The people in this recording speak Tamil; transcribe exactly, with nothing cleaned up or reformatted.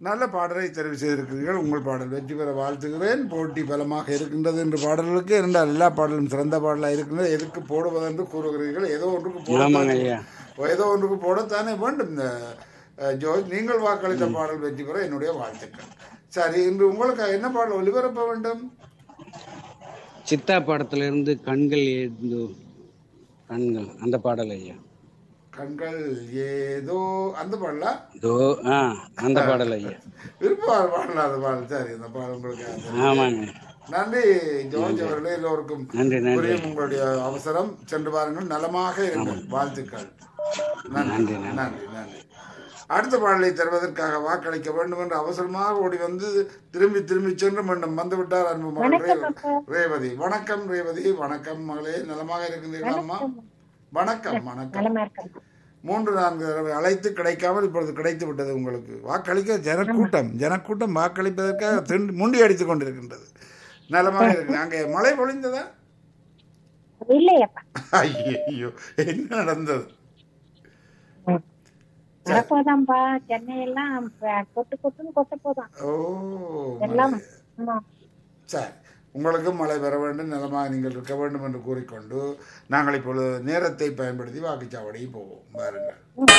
நல்ல பாடலை தெரிவு செய்திருக்கிறீர்கள். உங்கள் பாடல் வெற்றி பெற வாழ்த்துகிறேன். போட்டி பலமாக இருக்கின்றது என்று பாடல்களுக்கு இருந்தால் எல்லா பாடலும் சிறந்த பாடலாக இருக்கின்றது. எதுக்கு போடுவதென்று கூறுகிறீர்கள். ஏதோ ஒன்றுக்கு போட ஏதோ ஒன்றுக்கு போடத்தானே வேண்டும். இந்த அஹ், ஜோர்ஜ், நீங்கள் வாக்களித்த பாடல் வெற்றி பெற என்னுடைய வாழ்த்துக்கள். சரி, இன்று உங்களுக்கு என்ன பாடல் ஒளிபரப்ப வேண்டும்? சித்தா படத்துல இருந்து கண்கள் ஏதோ கண்கள் அந்த பாடல் ஐயா. கண்கள் ஏதோ அந்த பாடலா? தோ ஆ அந்த பாடல் ஐயா. விருப்பம் பாடல அது பாடல். சரி, அந்த பாடல் உங்களுக்கு ஆமாங்க. நன்றி ஜோர்ஜ் அவர்களே. எல்லோருக்கும் நன்றி நன்றி புரியும் உங்களுடைய அவசரம். சென்று பாருங்கள், நலமாக இருங்கள். வாழ்த்துக்கள். நன்றி நன்றி நன்றி. அடுத்த பாடலை தருவதற்காக வாக்களிக்க வேண்டும் என்று அவசரமாக ஓடி வந்து திரும்பி திரும்பி சென்று மீண்டும் வந்து விட்டார் அன்பு மகள் ரே- ரேவதி. வணக்கம் ரேவதி. வணக்கம் மகளே, நலமாக இருக்கின்றீர்களா அம்மா? வணக்கம் வணக்கம். மூன்று நான்கு தடவை அழைத்து கிடைக்காமல் இப்பொழுது கிடைத்து விட்டது உங்களுக்கு. வாக்களிக்க ஜனக்கூட்டம் ஜனக்கூட்டம் வாக்களிப்பதற்காக திண்டு- முண்டி அடித்துக் கொண்டிருக்கின்றது. நலமாக இருக்கு. அங்கே மழை பொழிந்ததா? இல்லையப்பா, ஐயோ, என்ன நடந்தது? வரப்போதாம்பா. சென்னை எல்லாம் கொட்டு கொட்டுன்னு கொட்ட போதான் ஓ, எல்லாம். மழை. ஆமா. சரி, உங்களுக்கும் மழை பெற வேண்டும், நலமாக நீங்கள் இருக்க வேண்டும் என்று கூறிக்கொண்டு நாங்கள் இப்பொழுது நேரத்தை பயன்படுத்தி வாக்குச்சாவடிக்கு போவோம். பாருங்கள்.